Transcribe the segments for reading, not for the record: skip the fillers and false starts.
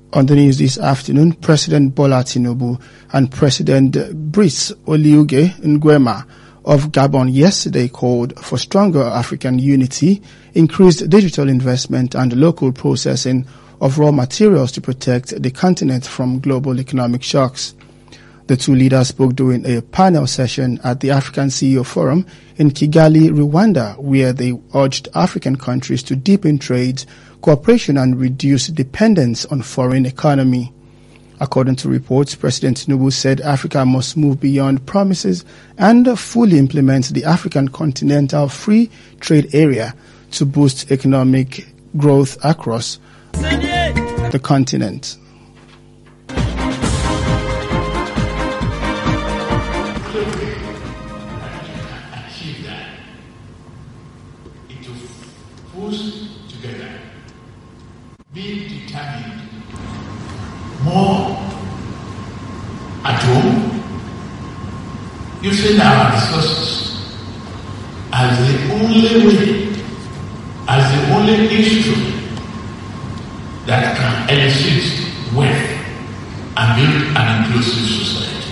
On the news this afternoon, President Bola Tinubu and President Brice Oligui Nguema of Gabon yesterday called for stronger African unity, increased digital investment and local processing of raw materials to protect the continent from global economic shocks. The two leaders spoke during a panel session at the African CEO Forum in Kigali, Rwanda, where they urged African countries to deepen trade, cooperation and reduce dependence on foreign economy. According to reports, President Tinubu said Africa must move beyond promises and fully implement the African Continental Free Trade Area to boost economic growth across the continent. Be determined more at home, using our resources as the only way, as the only instrument that can elicit wealth and build an inclusive society.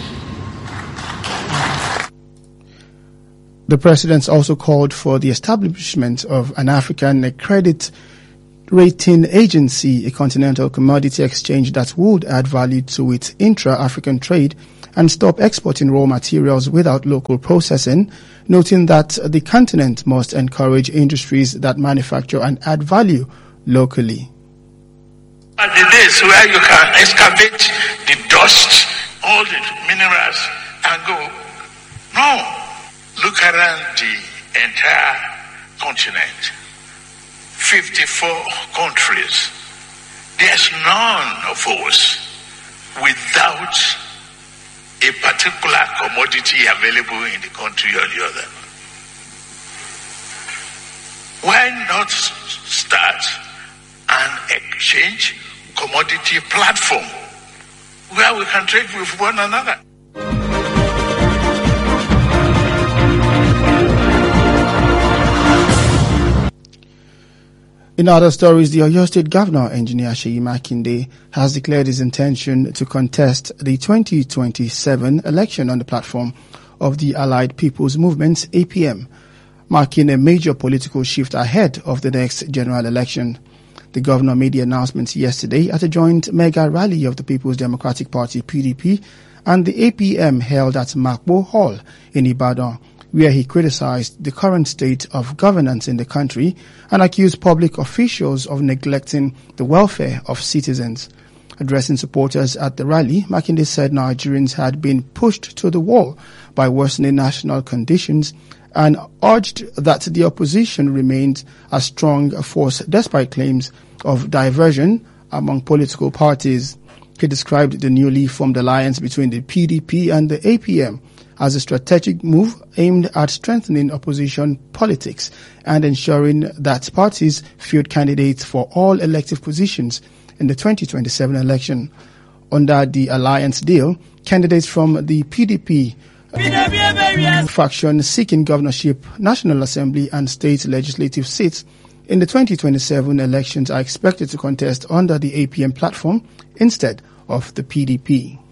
The president also called for the establishment of an African credit rating agency, a continental commodity exchange that would add value to its intra-African trade and stop exporting raw materials without local processing, noting that the continent must encourage industries that manufacture and add value locally. At the days where you can excavate the dust, all the minerals, and go, no, look around the entire continent. 54 countries. There's none of us without a particular commodity available in the country or the other. Why not start an exchange commodity platform where we can trade with one another? In other stories, the Oyo State Governor, Engineer Seyi Makinde, has declared his intention to contest the 2027 election on the platform of the Allied People's Movement, APM, marking a major political shift ahead of the next general election. The governor made the announcement yesterday at a joint mega rally of the People's Democratic Party, PDP, and the APM held at Makbo Hall in Ibadan, where he criticized the current state of governance in the country and accused public officials of neglecting the welfare of citizens. Addressing supporters at the rally, Makinde said Nigerians had been pushed to the wall by worsening national conditions and urged that the opposition remained a strong force despite claims of diversion among political parties. He described the newly formed alliance between the PDP and the APM as a strategic move aimed at strengthening opposition politics and ensuring that parties field candidates for all elective positions in the 2027 election. Under the alliance deal, candidates from the PDP faction seeking governorship, National Assembly and state legislative seats in the 2027 elections are expected to contest under the APM platform instead of the PDP.